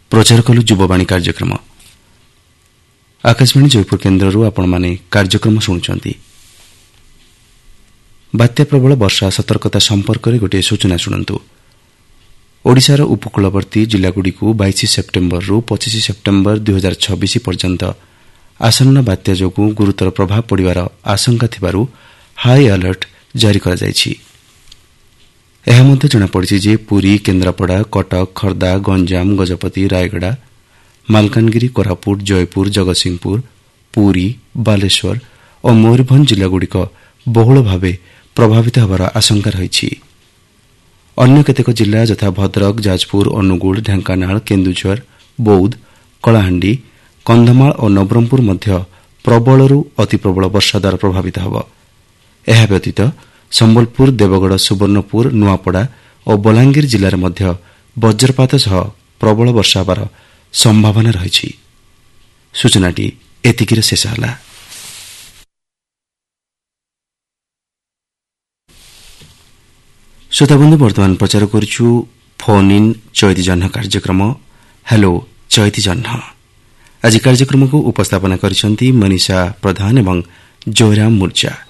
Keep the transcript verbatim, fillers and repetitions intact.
प्रचार कलु युववाणी कार्यक्रम आकाशवाणी जयपुर केन्द्रରୁ ଆପଣମାନେ କାର୍ଯ୍ୟକ୍ରମ ଶୁଣୁଛନ୍ତି। ବାତ୍ୟା ପ୍ରବଳ ବର୍ଷା ସତର୍କତା ସମ୍ପର୍କରେ ଗୋଟିଏ ସୂଚନା ଶୁଣନ୍ତୁ। ଓଡ଼ିଶାର ଉପକୂଳବର୍ତ୍ତୀ ଜିଲ୍ଲାଗୁଡ଼ିକୁ ବାଇଶ ସେପ୍ଟେମ୍ବରରୁ ପଚିଶ ସେପ୍ଟେମ୍ବର ଦୁଇ ହଜାର ଛବିଶ ପର୍ଯ୍ୟନ୍ତ ଆସନ୍ନ ବାତ୍ୟା ଯୋଗୁଁ ଗୁରୁତର ପ୍ରଭାବ ପଡ଼ିବାର ଆଶଙ୍କା ଥିବାରୁ ହାଇ ଆଲର୍ଟ ଜାରି କରାଯାଇଛି। ଏହା ମଧ୍ୟ ଜଣାପଡ଼ିଛି ଯେ ପୁରୀ, କେନ୍ଦ୍ରାପଡ଼ା, କଟକ, ଖୋର୍ଦ୍ଧା, ଗଞ୍ଜାମ, ଗଜପତି, ରାୟଗଡ଼ା, ମାଲକାନଗିରି, କୋରାପୁଟ, ଜୟପୁର, ଜଗତସିଂହପୁର, ପୁରୀ, ବାଲେଶ୍ୱର ଓ ମୟୂରଭଞ୍ଜ ଜିଲ୍ଲାଗୁଡ଼ିକ ବହୁଳ ଭାବେ ପ୍ରଭାବିତ ହେବାର ଆଶଙ୍କା ରହିଛି। ଅନ୍ୟ କେତେକ ଜିଲ୍ଲା ଯଥା ଭଦ୍ରକ, ଯାଜପୁର, ଅନୁଗୁଳ, ଢେଙ୍କାନାଳ, କେନ୍ଦୁଝର, ବୌଦ୍ଧ, କଳାହାଣ୍ଡି, କନ୍ଧମାଳ ଓ ନବରଙ୍ଗପୁର ମଧ୍ୟ ପ୍ରବଳରୁ ଅତି ପ୍ରବଳ ବର୍ଷା ଦ୍ୱାରା ପ୍ରଭାବିତ ହେବ। ଏହା ବ୍ୟତୀତ ସମ୍ବଲପୁର, ଦେବଗଡ଼, ସୁବର୍ଣ୍ଣପୁର, ନୂଆପଡ଼ା ଓ ବଲାଙ୍ଗୀର ଜିଲ୍ଲାରେ ମଧ୍ୟ ବଜ୍ରପାତ ସହ ପ୍ରବଳ ବର୍ଷା ହେବାର ସମ୍ଭାବନା ରହିଛି। ସୂଚନାଟି ଏତିକିରେ ଶେଷ ହେଲା। ଶ୍ରୋତାବନ୍ଧୁ, ବର୍ତ୍ତମାନ ପ୍ରଚାର କରୁଛୁ ଫୋନ୍ ଇନ୍ ଚୈତି ଜହ୍ନ କାର୍ଯ୍ୟକ୍ରମ ହ୍ୟାଲୋ ଚୈତି ଜହ୍ନ। ଆଜି କାର୍ଯ୍ୟକ୍ରମକୁ ଉପସ୍ଥାପନା କରିଛନ୍ତି ମନୀଷା ପ୍ରଧାନ ଏବଂ ଜୟରାମ ମୁର୍ଜା।